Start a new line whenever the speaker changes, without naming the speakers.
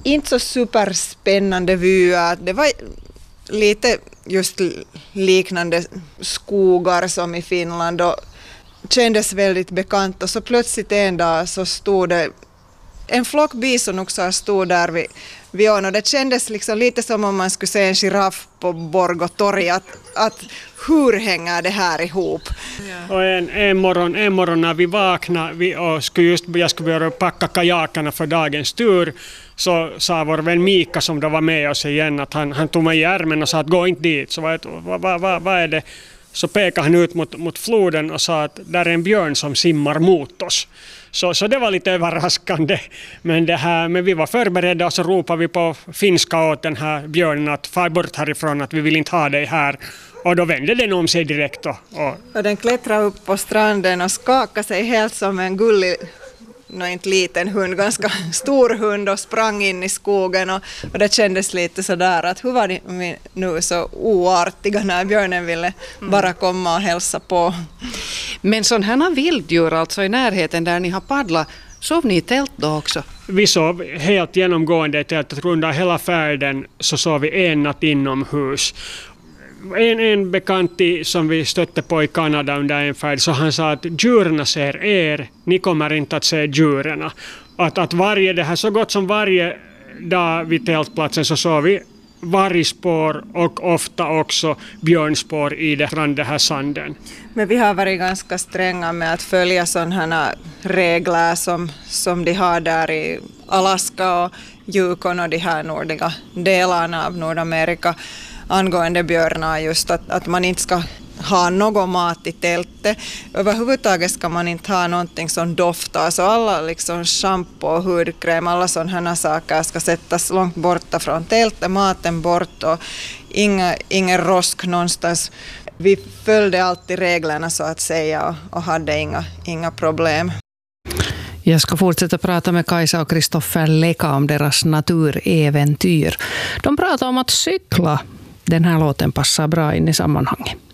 inte så superspännande vyer. Det var lite just liknande skogar som i Finland och kändes väldigt bekant. Och så plötsligt en dag så stod det en flock bisonoxar stod där vid ån och det kändes liksom lite som om man skulle se en giraff på Borgåtorg att hur hänger det här ihop?
Ja. Och en morgon när vi vaknade och jag skulle börja packa kajakerna för dagens tur, så sa vår vän Mika som då var med oss igen att han tog mig i ärmen och sa att gå inte dit. Så vad är det? Så pekade han ut mot floden och sa att där är en björn som simmar mot oss. Så det var lite överraskande. Men vi var förberedda och så ropade vi på finska åt den här björnen att far bort härifrån, att vi vill inte ha dig här. Och då vände den om sig direkt.
Och den klättrade upp på stranden och skakade sig helt som en gullig, inte liten hund, ganska stor hund och sprang in i skogen och det kändes lite sådär att hur var de nu så oartiga när björnen ville bara komma och hälsa på.
Men sådana här vilddjur alltså i närheten där ni har paddlat, sov ni i tält då också?
Vi sov helt genomgående i tältet. Under hela färden så sov vi en natt inomhus. En bekant som vi stötte på i Kanada under en färd, så han sa att djuren ser er, ni kommer inte att se djuren. Att så gott som varje dag vid tältplatsen så såg vi vargspår och ofta också björnspår i det här sanden.
Men vi har varit ganska stränga med att följa sådana här regler som de har där i Alaska och Yukon och de här nordliga delarna av Nordamerika angående björnar, just att man inte ska ha någon mat i tältet. Överhuvudtaget ska man inte ha någonting som doftar, så alla liksom shampoo och hudkräm, alla sådana saker ska sättas långt borta från tältet, maten bort och ingen rosk någonstans. Vi följde alltid reglerna så att säga och hade inga problem.
Jag ska fortsätta prata med Kajsa och Kristoffer Leka om deras naturäventyr. De pratar om att cykla. Den här låten passar bra in i sammanhanget.